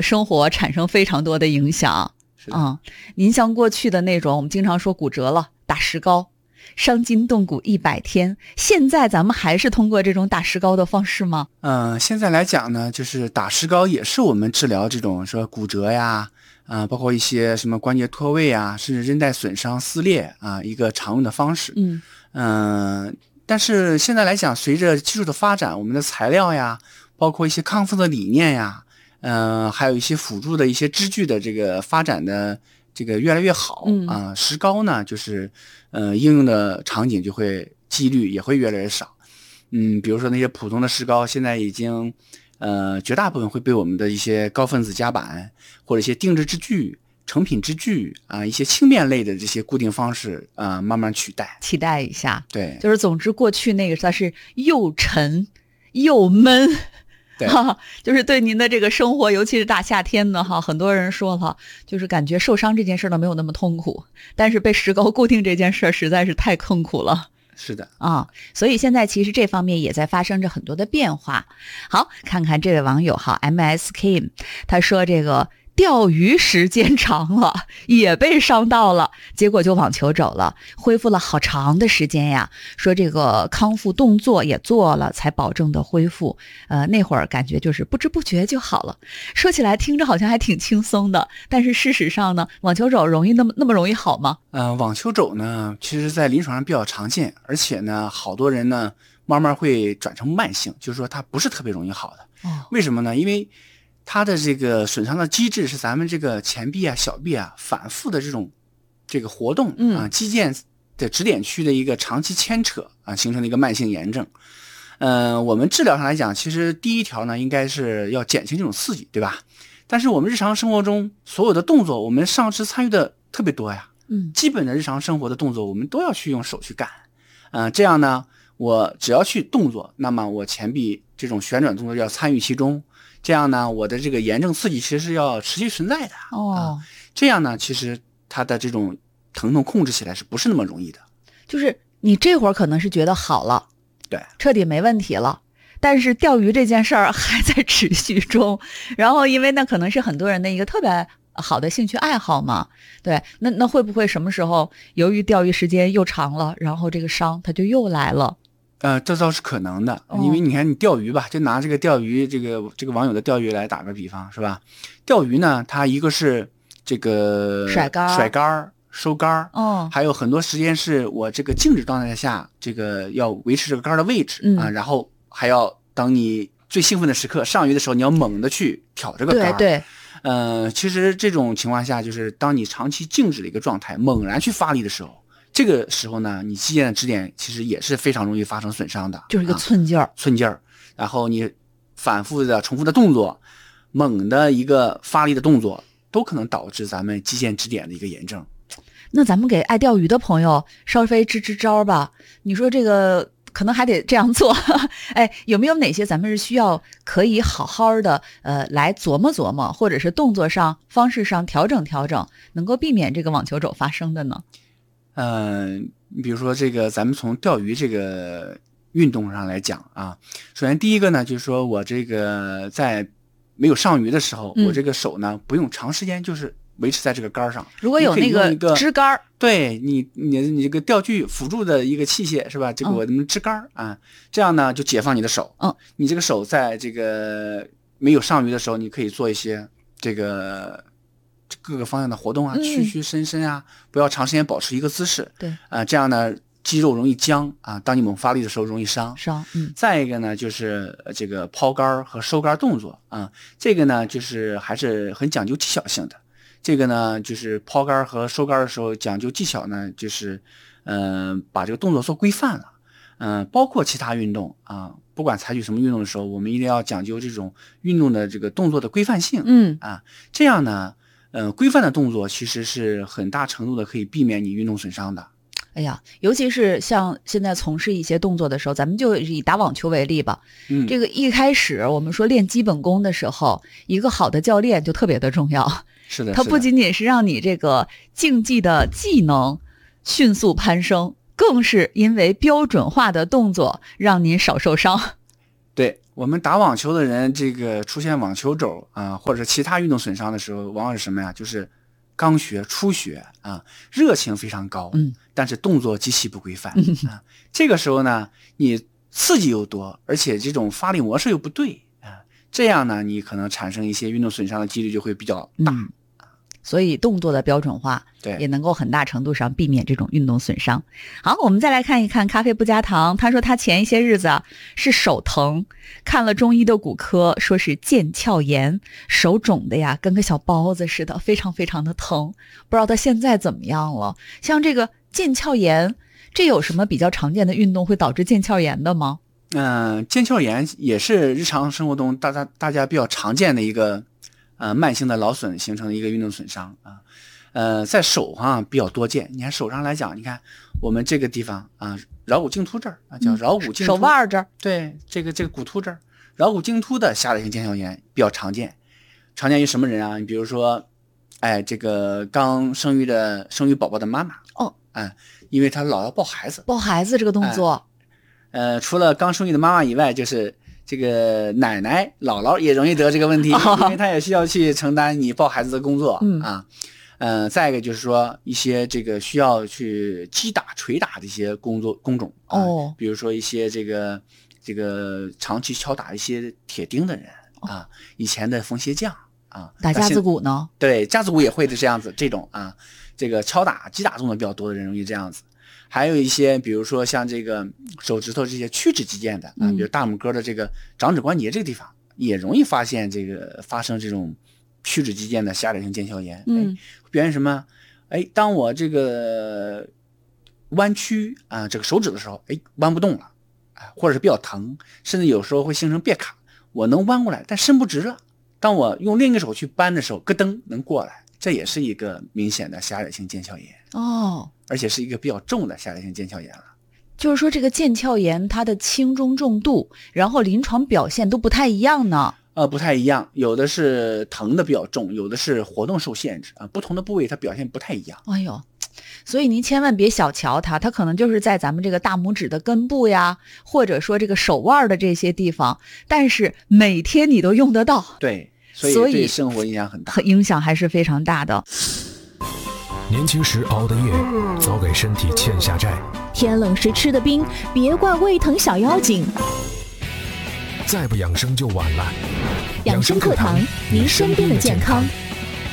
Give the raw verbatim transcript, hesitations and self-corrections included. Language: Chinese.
生活产生非常多的影响。 是的。 嗯，您像过去的那种，我们经常说骨折了打石膏，伤筋动骨一百天，现在咱们还是通过这种打石膏的方式吗？ 嗯、呃，现在来讲呢，就是打石膏也是我们治疗这种说骨折呀，啊、呃，包括一些什么关节脱位啊，甚至韧带损伤撕裂啊，一个常用的方式。 嗯嗯、呃，但是现在来讲，随着技术的发展，我们的材料呀，包括一些康复的理念呀，嗯、呃，还有一些辅助的一些支具的这个发展的这个越来越好。 嗯啊、呃，石膏呢，就是呃应用的场景就会几率也会越来越少。嗯，比如说那些普通的石膏，现在已经，呃，绝大部分会被我们的一些高分子夹板或者一些定制支具、成品支具啊、一些轻便类的这些固定方式啊、慢慢取代。 期待一下。 对， 就是总之过去那个它是又沉又闷。 对哈，就是对您的这个生活，尤其是大夏天的哈，很多人说了，就是感觉受伤这件事呢没有那么痛苦，但是被石膏固定这件事实在是太痛苦了。 是的啊、嗯，所以现在其实这方面也在发生着很多的变化。好，看看这位网友哈 M S Kim， 他说这个钓鱼时间长了也被伤到了，结果就网球肘了，恢复了好长的时间呀。说这个康复动作也做了，才保证的恢复。呃，那会儿感觉就是不知不觉就好了。说起来听着好像还挺轻松的，但是事实上呢，网球肘容易那么那么容易好吗？ 呃，网球肘呢，其实在临床上比较常见，而且呢，好多人呢慢慢会转成慢性，就是说它不是特别容易好的。 哦， 为什么呢？因为它的这个损伤的机制是咱们这个前臂啊、小臂啊反复的这种这个活动啊，肌腱的指点区的一个长期牵扯啊，形成的一个慢性炎症。呃，我们治疗上来讲，其实第一条呢，应该是要减轻这种刺激，对吧？但是我们日常生活中所有的动作，我们上肢参与的特别多呀。 嗯， 基本的日常生活的动作，我们都要去用手去干。呃，这样呢，我只要去动作，那么我前臂这种旋转动作要参与其中。这样呢，我的这个炎症刺激其实是要持续存在的。 哦、 啊，这样呢，其实它的这种疼痛控制起来是不是那么容易的？ 就是你这会儿可能是觉得好了， 对， 彻底没问题了。但是钓鱼这件事儿还在持续中，然后因为那可能是很多人的一个特别好的兴趣爱好嘛，对，那那会不会什么时候由于钓鱼时间又长了，然后这个伤它就又来了？ 呃，这倒是可能的，因为你看你钓鱼吧，就拿这个钓鱼这个这个网友的钓鱼来打个比方，是吧？钓鱼呢，它一个是这个甩竿、 甩竿、收竿， 哦， 还有很多时间是我这个静止状态下，这个要维持这个竿的位置、 嗯、 啊，然后还要当你最兴奋的时刻上鱼的时候，你要猛地去挑这个竿。 对对， 呃，其实这种情况下，就是当你长期静止的一个状态，猛然去发力的时候。这个时候呢，你肌腱的指点其实也是非常容易发生损伤的， 就是一个寸劲儿、啊， 寸劲儿。然后你反复的、重复的动作，猛的一个发力的动作，都可能导致咱们肌腱指点的一个炎症。 那咱们给爱钓鱼的朋友稍微支支招吧。你说这个可能还得这样做，哎，有没有哪些咱们是需要可以好好的呃来琢磨琢磨，或者是动作上、方式上调整调整，能够避免这个网球肘发生的呢？ 嗯、呃，比如说这个，咱们从钓鱼这个运动上来讲啊，首先第一个呢，就是说我这个在没有上鱼的时候， 嗯、 我这个手呢不用长时间就是维持在这个杆上。 如果有那个支杆， 对你你你这个钓具辅助的一个器械是吧？这个我们支杆、嗯、啊，这样呢就解放你的手。 嗯， 你这个手在这个没有上鱼的时候，你可以做一些这个。各个方向的活动啊，屈屈伸伸啊，不要长时间保持一个姿势。 对， 啊、呃，这样呢，肌肉容易僵啊，当你猛发力的时候容易伤。 伤，嗯。 再一个呢，就是这个抛竿和收竿动作啊，这个呢，就是还是很讲究技巧性的。这个呢，就是抛竿和收竿的时候讲究技巧呢，就是嗯、呃，把这个动作做规范了。嗯、呃，包括其他运动啊，不管采取什么运动的时候，我们一定要讲究这种运动的这个动作的规范性。 嗯啊，这样呢。呃，规范的动作其实是很大程度的可以避免你运动损伤的。 哎呀，尤其是像现在从事一些动作的时候，咱们就以打网球为例吧。 嗯， 这个一开始我们说练基本功的时候，一个好的教练就特别的重要。 是的， 它不仅仅是让你这个竞技的技能迅速攀升，更是因为标准化的动作让您少受伤。 对， 我们打网球的人，这个出现网球肘啊、呃，或者其他运动损伤的时候，往往是什么呀？就是刚学初学啊，热情非常高， 嗯， 但是动作极其不规范、嗯、啊。这个时候呢，你刺激又多，而且这种发力模式又不对啊，这样呢，你可能产生一些运动损伤的几率就会比较大。 嗯，所以动作的标准化， 对， 也能够很大程度上避免这种运动损伤。好，我们再来看一看咖啡不加糖。他说他前一些日子啊是手疼，看了中医的骨科，说是腱鞘炎，手肿的呀跟个小包子似的，非常非常的疼。不知道他现在怎么样了？像这个腱鞘炎，这有什么比较常见的运动会导致腱鞘炎的吗？ 嗯、呃，腱鞘炎也是日常生活中大家大家比较常见的一个呃慢性的劳损形成的一个运动损伤啊。呃，在手上比较多见。你看手上来讲，你看我们这个地方啊，桡骨茎突这儿啊，叫桡骨茎突、嗯、 手腕这儿， 对，这个这个骨突这儿，桡骨茎突的下载性腱鞘炎比较常见。常见于什么人啊？你比如说，哎，这个刚生育的生育宝宝的妈妈哦， 哎，因为她老要抱孩子， 抱孩子这个动作， 哎、呃，除了刚生育的妈妈以外，就是这个奶奶、姥姥也容易得这个问题， 哦、 因为她也需要去承担你抱孩子的工作、 嗯、 啊。嗯、呃，再一个就是说一些这个需要去击打、捶打的一些工作工种啊， 哦， 比如说一些这个这个长期敲打一些铁钉的人啊，哦、以前的缝鞋匠啊， 打架子鼓呢？ 对，架子鼓也会是这样子，这种啊，这个敲打、击打动作比较多的人容易这样子。还有一些，比如说像这个手指头这些屈指肌腱的啊， 嗯、 比如大拇哥的这个掌指关节这个地方，也容易发现这个发生这种屈指肌腱的下载性腱鞘炎。 嗯， 表现什么？哎，当我这个弯曲啊，这个手指的时候，哎，弯不动了，啊，或者是比较疼，甚至有时候会形成别卡。我能弯过来，但伸不直了。当我用另一个手去扳的时候，咯噔能过来，这也是一个明显的狭窄性腱鞘炎哦， 而且是一个比较重的狭窄性腱鞘炎了。 就是说，这个腱鞘炎它的轻中重度，然后临床表现都不太一样呢。 呃，不太一样，有的是疼的比较重，有的是活动受限制啊，不同的部位它表现不太一样。 哎呦，所以您千万别小瞧它，它可能就是在咱们这个大拇指的根部呀，或者说这个手腕的这些地方，但是每天你都用得到。 对，所以对生活影响很大， 影响还是非常大的。 年轻时熬的夜，早给身体欠下债。 天冷时吃的冰，别怪胃疼小妖精。 再不养生就晚了。 养生课堂，您身边的健康。